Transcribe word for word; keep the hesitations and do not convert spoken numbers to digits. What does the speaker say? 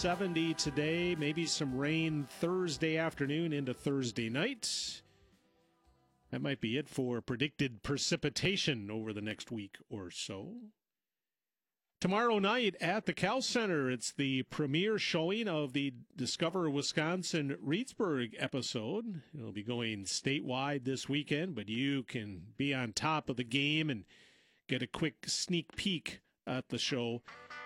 seventy today. Maybe some rain Thursday afternoon into Thursday night. That might be it for predicted precipitation over the next week or so. Tomorrow night at the Cal Center, it's the premiere showing of the Discover Wisconsin Reedsburg episode. It'll be going statewide this weekend, but you can be on top of the game and get a quick sneak peek at the show